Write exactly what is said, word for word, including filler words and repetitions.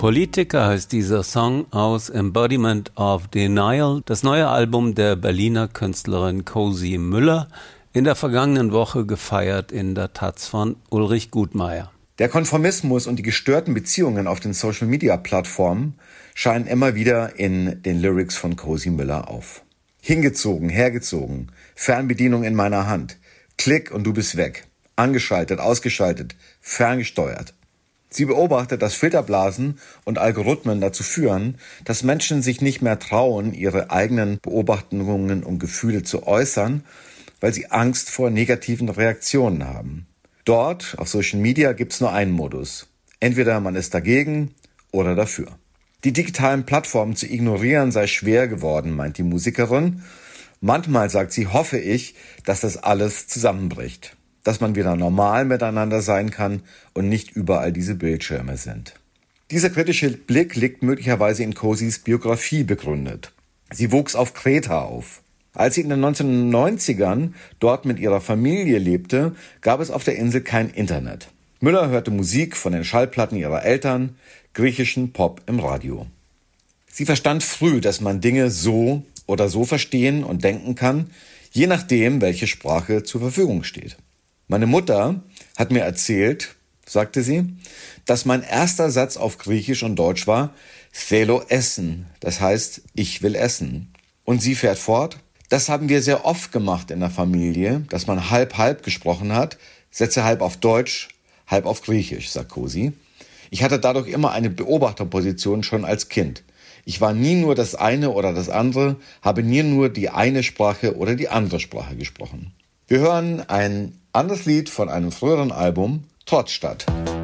Politiker heißt dieser Song aus Embodiment of Denial, das neue Album der Berliner Künstlerin Cosi Müller, in der vergangenen Woche gefeiert in der Taz von Ulrich Gutmeier. Der Konformismus und die gestörten Beziehungen auf den Social-Media-Plattformen scheinen immer wieder in den Lyrics von Cosi Müller auf. Hingezogen, hergezogen, Fernbedienung in meiner Hand, Klick und du bist weg, angeschaltet, ausgeschaltet, ferngesteuert. Sie beobachtet, dass Filterblasen und Algorithmen dazu führen, dass Menschen sich nicht mehr trauen, ihre eigenen Beobachtungen und Gefühle zu äußern, weil sie Angst vor negativen Reaktionen haben. Dort, auf Social Media, gibt's nur einen Modus. Entweder man ist dagegen oder dafür. Die digitalen Plattformen zu ignorieren sei schwer geworden, meint die Musikerin. Manchmal, sagt sie, hoffe ich, dass das alles zusammenbricht. Dass man wieder normal miteinander sein kann und nicht überall diese Bildschirme sind. Dieser kritische Blick liegt möglicherweise in Cosis Biografie begründet. Sie wuchs auf Kreta auf. Als sie in den neunzehnhundertneunzigern dort mit ihrer Familie lebte, gab es auf der Insel kein Internet. Müller hörte Musik von den Schallplatten ihrer Eltern, griechischen Pop im Radio. Sie verstand früh, dass man Dinge so oder so verstehen und denken kann, je nachdem, welche Sprache zur Verfügung steht. Meine Mutter hat mir erzählt, sagte sie, dass mein erster Satz auf Griechisch und Deutsch war, Θέλω essen, das heißt, ich will essen. Und sie fährt fort, das haben wir sehr oft gemacht in der Familie, dass man halb-halb gesprochen hat, Sätze halb auf Deutsch, halb auf Griechisch, sagt Cosi. Ich hatte dadurch immer eine Beobachterposition schon als Kind. Ich war nie nur das eine oder das andere, habe nie nur die eine Sprache oder die andere Sprache gesprochen. Wir hören ein anderes Lied von einem früheren Album, Trotzstadt.